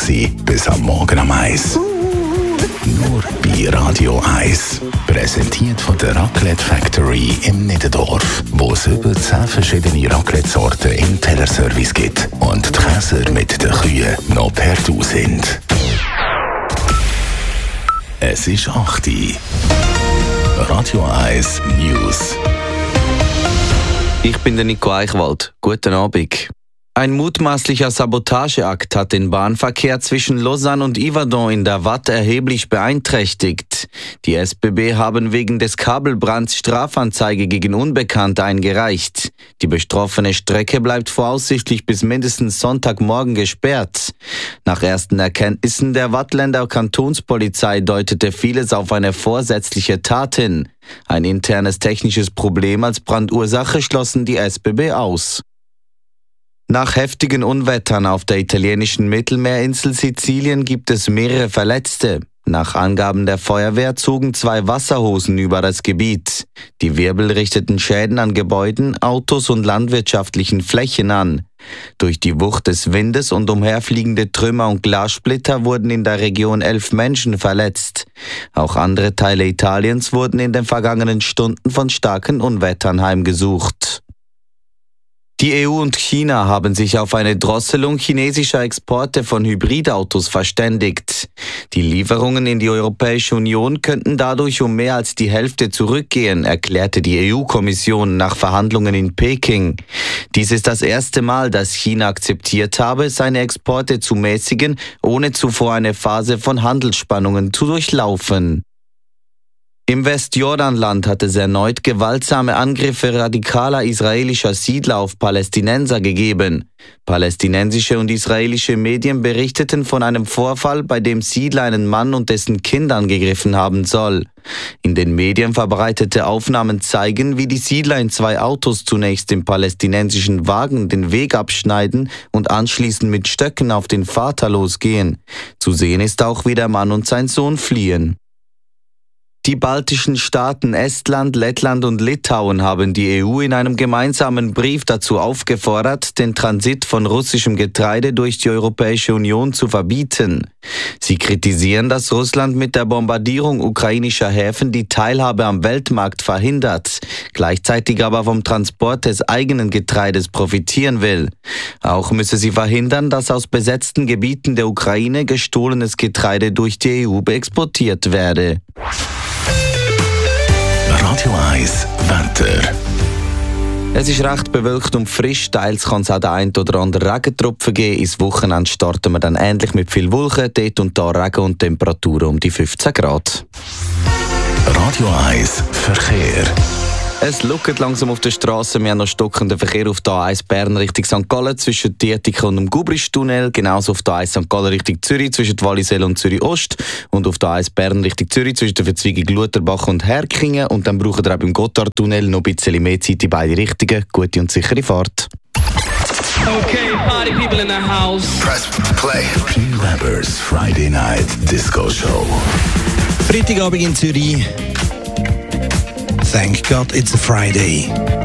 bis am Morgen um 1. Nur bei Radio 1. Präsentiert von der Raclette Factory im Niederdorf, wo es über 10 verschiedene Raclette-Sorten im Tellerservice gibt und die Käser mit den Kühen noch per Du sind. Es ist 8 Uhr. Radio 1 News. Ich bin der Nico Eichwald. Guten Abend. Ein mutmaßlicher Sabotageakt hat den Bahnverkehr zwischen Lausanne und Yverdon in der Watt erheblich beeinträchtigt. Die SBB haben wegen des Kabelbrands Strafanzeige gegen Unbekannte eingereicht. Die betroffene Strecke bleibt voraussichtlich bis mindestens Sonntagmorgen gesperrt. Nach ersten Erkenntnissen der Wattländer Kantonspolizei deutete vieles auf eine vorsätzliche Tat hin. Ein internes technisches Problem als Brandursache schlossen die SBB aus. Nach heftigen Unwettern auf der italienischen Mittelmeerinsel Sizilien gibt es mehrere Verletzte. Nach Angaben der Feuerwehr zogen 2 Wasserhosen über das Gebiet. Die Wirbel richteten Schäden an Gebäuden, Autos und landwirtschaftlichen Flächen an. Durch die Wucht des Windes und umherfliegende Trümmer und Glassplitter wurden in der Region 11 Menschen verletzt. Auch andere Teile Italiens wurden in den vergangenen Stunden von starken Unwettern heimgesucht. Die EU und China haben sich auf eine Drosselung chinesischer Exporte von Hybridautos verständigt. Die Lieferungen in die Europäische Union könnten dadurch um mehr als die Hälfte zurückgehen, erklärte die EU-Kommission nach Verhandlungen in Peking. Dies ist das erste Mal, dass China akzeptiert habe, seine Exporte zu mäßigen, ohne zuvor eine Phase von Handelsspannungen zu durchlaufen. Im Westjordanland hat es erneut gewaltsame Angriffe radikaler israelischer Siedler auf Palästinenser gegeben. Palästinensische und israelische Medien berichteten von einem Vorfall, bei dem Siedler einen Mann und dessen Kind angegriffen haben soll. In den Medien verbreitete Aufnahmen zeigen, wie die Siedler in 2 Autos zunächst dem palästinensischen Wagen den Weg abschneiden und anschließend mit Stöcken auf den Vater losgehen. Zu sehen ist auch, wie der Mann und sein Sohn fliehen. Die baltischen Staaten Estland, Lettland und Litauen haben die EU in einem gemeinsamen Brief dazu aufgefordert, den Transit von russischem Getreide durch die Europäische Union zu verbieten. Sie kritisieren, dass Russland mit der Bombardierung ukrainischer Häfen die Teilhabe am Weltmarkt verhindert, gleichzeitig aber vom Transport des eigenen Getreides profitieren will. Auch müsse sie verhindern, dass aus besetzten Gebieten der Ukraine gestohlenes Getreide durch die EU exportiert werde. Radio 1 Wetter. Es ist recht bewölkt und frisch, teils kann es auch den einen oder anderen Regentropfen geben. Ins Wochenende starten wir dann ähnlich mit viel Wolken, dort und da Regen und Temperaturen um die 15 Grad. Radio 1 Verkehr. Es luckert langsam auf der Straße. Wir haben noch stockenden Verkehr auf der A1 Bern Richtung St. Gallen zwischen Dietike und dem Gubrisch-Tunnel. Genauso auf der A1 St. Gallen Richtung Zürich zwischen Wallisellen und Zürich Ost. Und auf der A1 Bern Richtung Zürich zwischen der Verzweigung Lutherbach und Herkingen. Und dann brauchen wir auch beim Gotthardtunnel noch ein bisschen mehr Zeit in beide Richtungen. Gute und sichere Fahrt. Okay, party people in the house. Press play. P. Weber's Friday Night Disco Show. Freitagabend in Zürich. Thank God it's a Friday.